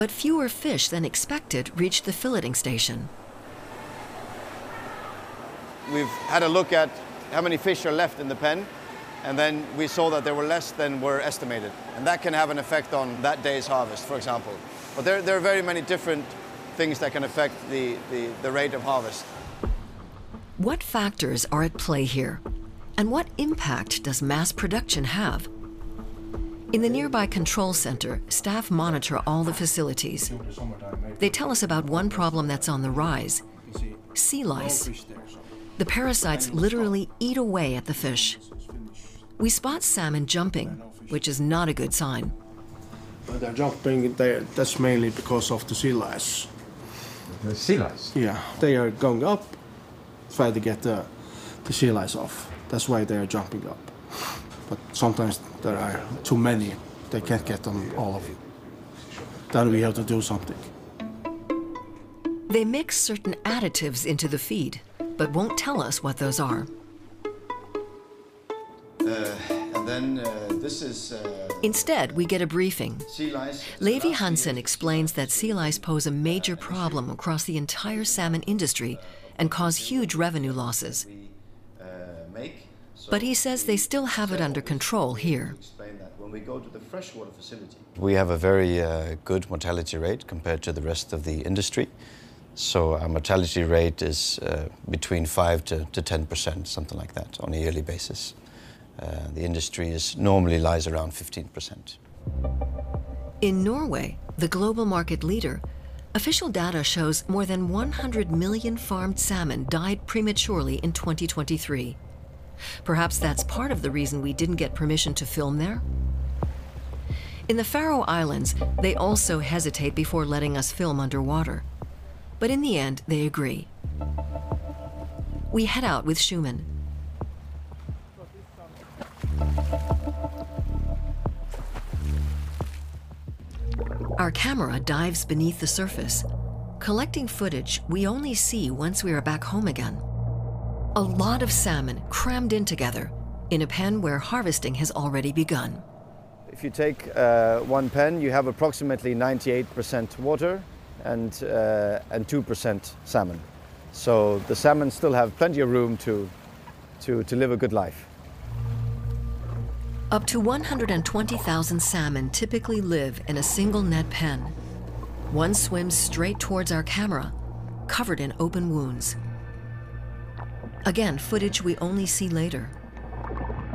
But fewer fish than expected reached the filleting station. We've had a look at how many fish are left in the pen, and then we saw that there were less than were estimated. And that can have an effect on that day's harvest, for example. But there are very many different things that can affect the rate of harvest. What factors are at play here? And what impact does mass production have? In the nearby control center, staff monitor all the facilities. They tell us about one problem that's on the rise: sea lice. The parasites literally eat away at the fish. We spot salmon jumping, which is not a good sign. They're jumping, that's mainly because of the sea lice. The sea lice? Yeah, they are going up, try to get the sea lice off. That's why they are jumping up. But sometimes there are too many. They can't get them all of it. Then we have to do something. They mix certain additives into the feed, but won't tell us what those are. Instead, we get a briefing. Levi Hansen explains that sea lice pose a major problem across the entire salmon industry and cause huge revenue losses. But he says they still have it under control here. We have a very good mortality rate compared to the rest of the industry. So our mortality rate is between 5 to 10%, something like that, on a yearly basis. The industry normally lies around 15%. In Norway, the global market leader, official data shows more than 100 million farmed salmon died prematurely in 2023. Perhaps that's part of the reason we didn't get permission to film there. In the Faroe Islands, they also hesitate before letting us film underwater. But in the end, they agree. We head out with Schumann. Our camera dives beneath the surface, collecting footage we only see once we are back home again. A lot of salmon crammed in together in a pen where harvesting has already begun. If you take one pen, you have approximately 98% water and 2% salmon. So the salmon still have plenty of room to live a good life. Up to 120,000 salmon typically live in a single net pen. One swims straight towards our camera, covered in open wounds. Again, footage we only see later.